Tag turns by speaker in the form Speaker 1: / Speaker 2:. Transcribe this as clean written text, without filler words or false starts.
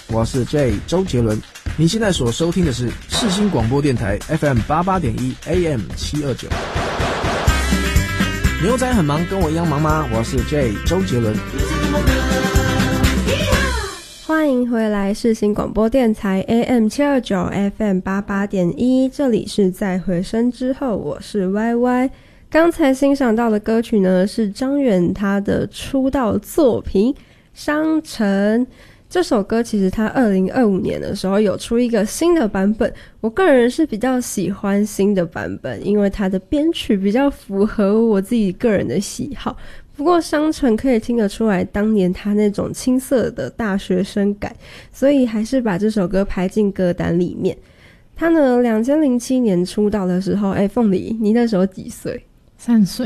Speaker 1: 我是 J 周杰伦。你现在所收听的是世新广播电台 FM 88.1 AM 729。牛仔很忙，跟我一样忙吗？我是 J 周杰伦。
Speaker 2: 欢迎回来世新广播电台 AM 729 FM 88.1，这里是在回声之后，我是 YY。刚才欣赏到的歌曲呢，是张远他的出道作品《商城》。这首歌其实他2025年的时候有出一个新的版本，我个人是比较喜欢新的版本，因为它的编曲比较符合我自己个人的喜好。不过商城可以听得出来当年他那种青涩的大学生感，所以还是把这首歌排进歌单里面。他呢2007年出道的时候，凤梨你那时候几岁？
Speaker 3: 3岁。